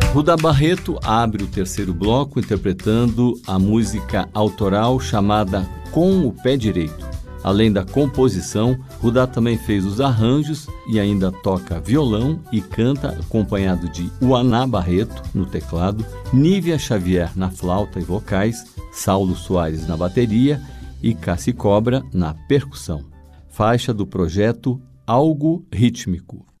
Rudá Barreto abre o terceiro bloco interpretando a música autoral chamada Com o Pé Direito. Além da composição, Rudá também fez os arranjos e ainda toca violão e canta acompanhado de Uaná Barreto no teclado, Nívia Xavier na flauta e vocais, Saulo Soares na bateria e Cassi Cobra na percussão. Faixa do projeto Algo Rítmico.